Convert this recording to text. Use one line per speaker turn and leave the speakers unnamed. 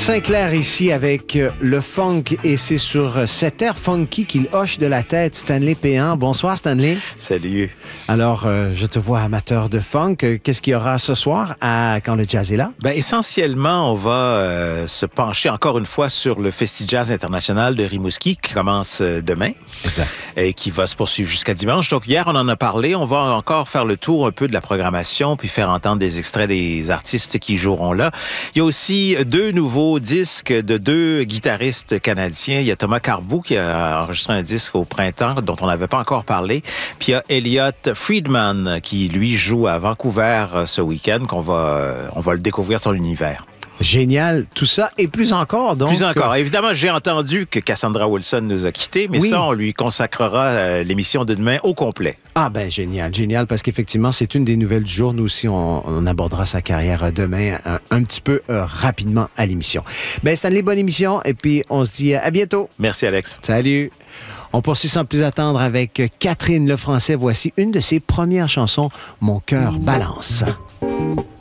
Sinclair ici avec le funk et c'est sur cet air funky qu'il hoche de la tête Stanley Péan. Bonsoir Stanley.
Salut.
Alors, je te vois amateur de funk. Qu'est-ce qu'il y aura ce soir quand le jazz est là?
Essentiellement, on va se pencher encore une fois sur le Festi Jazz International de Rimouski qui commence demain.
Exact.
Et qui va se poursuivre jusqu'à dimanche. Donc hier, on en a parlé. On va encore faire le tour un peu de la programmation puis faire entendre des extraits des artistes qui joueront là. Il y a aussi deux nouveaux disques de deux guitaristes canadiens. Il y a Thomas Carbou qui a enregistré un disque au printemps dont on n'avait pas encore parlé. Puis il y a Elliot Friedman qui, lui, joue à Vancouver ce week-end. On va le découvrir son univers.
Génial, tout ça et plus encore. Donc,
plus encore. Évidemment, j'ai entendu que Cassandra Wilson nous a quittés, mais oui. Ça, on lui consacrera l'émission de demain au complet.
Ah ben génial, parce qu'effectivement, c'est une des nouvelles du jour. Nous aussi, on abordera sa carrière demain un petit peu rapidement à l'émission. Stanley, bonne émission et puis on se dit à bientôt.
Merci Alex.
Salut. On poursuit sans plus attendre avec Catherine Lefrançais. Voici une de ses premières chansons, Mon cœur balance.